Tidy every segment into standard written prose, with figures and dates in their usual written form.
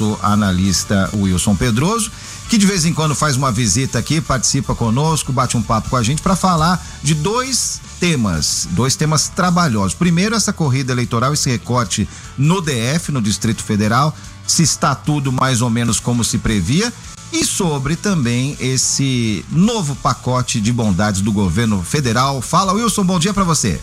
do analista Wilson Pedroso, que de vez em quando faz uma visita aqui, participa conosco, bate um papo com a gente para falar de dois temas trabalhosos. Primeiro, essa corrida eleitoral, esse recorte no DF, no Distrito Federal, se está tudo mais ou menos como se previa, e sobre também esse novo pacote de bondades do governo federal. Fala, Wilson, bom dia para você.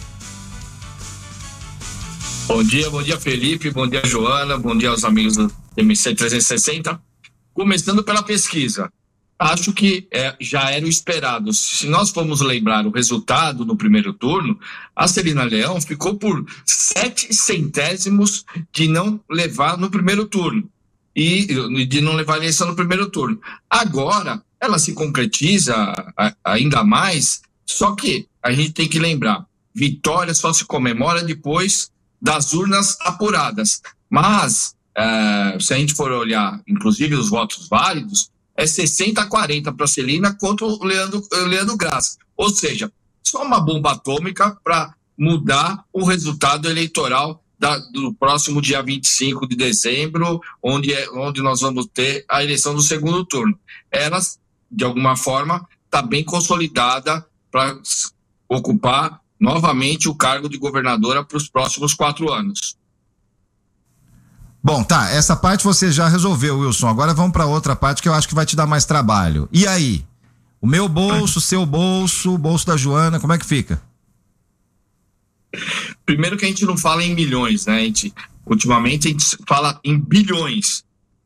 Bom dia Felipe, bom dia Joana, bom dia aos amigos do MC 360. Começando pela pesquisa, acho que já era o esperado. Se nós formos lembrar o resultado no primeiro turno, a Celina Leão ficou por 7 centésimos de não levar no primeiro turno e de não levar a eleição no primeiro turno. Agora, ela se concretiza ainda mais, só que a gente tem que lembrar, vitória só se comemora depois das urnas apuradas. Mas, se a gente for olhar, inclusive, os votos válidos, é 60-40 para a Celina contra o Leandro Graça. Ou seja, só uma bomba atômica para mudar o resultado eleitoral do próximo dia 25 de dezembro, onde nós vamos ter a eleição do segundo turno. Ela, de alguma forma, está bem consolidada para ocupar novamente o cargo de governadora para os próximos 4 anos. Bom, tá, essa parte você já resolveu, Wilson. Agora vamos para outra parte que eu acho que vai te dar mais trabalho. E aí? O meu bolso, seu bolso, o bolso da Joana, como é que fica? Primeiro que a gente não fala em milhões, né? Ultimamente a gente fala em bilhões.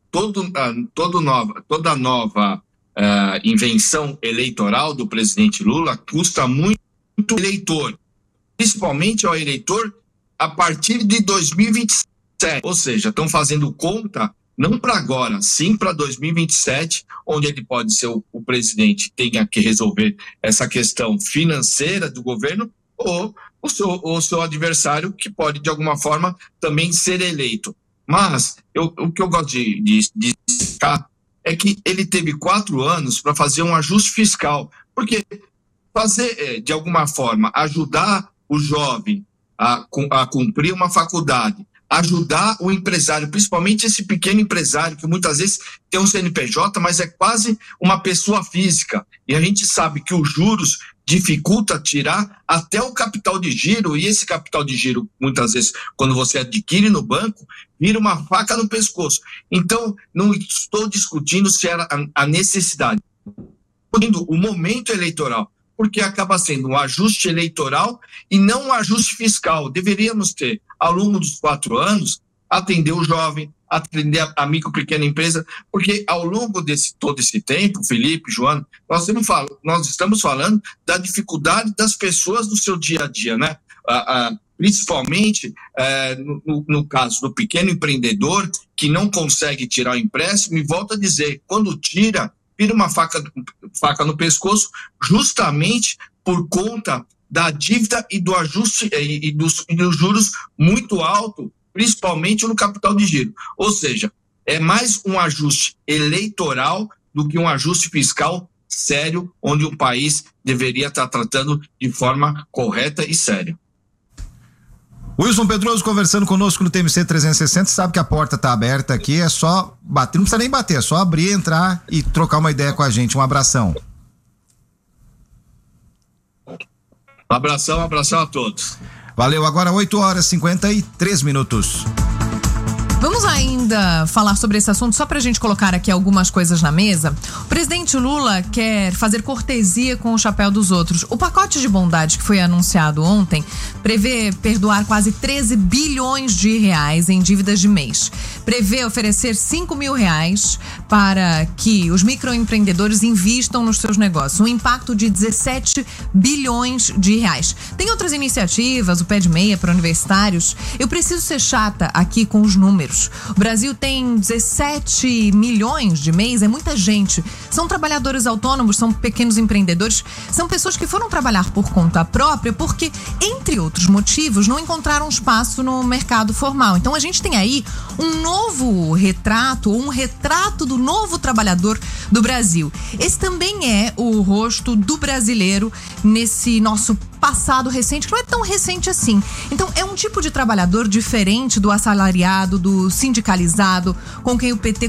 Toda nova invenção eleitoral do presidente Lula custa muito ao eleitor, principalmente ao eleitor a partir de 2027. Ou seja, estão fazendo conta não para agora, sim para 2027, onde ele pode ser o presidente, tenha que resolver essa questão financeira do governo, ou o seu adversário, que pode, de alguma forma, também ser eleito. Mas o que eu gosto de destacar é que ele teve 4 anos para fazer um ajuste fiscal, porque fazer, de alguma forma, ajudar o jovem a cumprir uma faculdade, ajudar o empresário, principalmente esse pequeno empresário que muitas vezes tem um CNPJ, mas é quase uma pessoa física. E a gente sabe que os juros dificulta tirar até o capital de giro, e esse capital de giro, muitas vezes, quando você adquire no banco, vira uma faca no pescoço. Então, não estou discutindo se era a necessidade, o momento eleitoral, porque acaba sendo um ajuste eleitoral e não um ajuste fiscal. Deveríamos ter, ao longo dos 4 anos, atender o jovem, atender a micro pequena empresa, porque ao longo todo esse tempo, Felipe, Joana, nós estamos falando da dificuldade das pessoas no seu dia a dia, né? Principalmente no caso do pequeno empreendedor que não consegue tirar o empréstimo, e volto a dizer, quando tira, vira uma faca no pescoço, justamente por conta da dívida e do ajuste e dos juros muito alto, principalmente no capital de giro. Ou seja, é mais um ajuste eleitoral do que um ajuste fiscal sério, onde o país deveria estar tratando de forma correta e séria. Wilson Pedroso conversando conosco no TMC 360, sabe que a porta está aberta aqui, é só bater, não precisa nem bater, é só abrir, entrar e trocar uma ideia com a gente. Um abração. Abração a todos. Valeu, agora 8h53. Vamos ainda falar sobre esse assunto, só pra gente colocar aqui algumas coisas na mesa. O presidente Lula quer fazer cortesia com o chapéu dos outros. O pacote de bondade que foi anunciado ontem prevê perdoar quase 13 bilhões de reais em dívidas de mês. Prevê oferecer 5 mil reais para que os microempreendedores invistam nos seus negócios. Um impacto de 17 bilhões de reais. Tem outras iniciativas, o pé de meia para universitários. Eu preciso ser chata aqui com os números. O Brasil tem 17 milhões de mês, é muita gente. São trabalhadores autônomos, são pequenos empreendedores, são pessoas que foram trabalhar por conta própria porque, entre outros motivos, não encontraram espaço no mercado formal. Então a gente tem aí um novo retrato, um retrato do novo trabalhador do Brasil. Esse também é o rosto do brasileiro nesse nosso passado recente, que não é tão recente assim. Então é um tipo de trabalhador diferente do assalariado, do sindicalizado, com quem o PT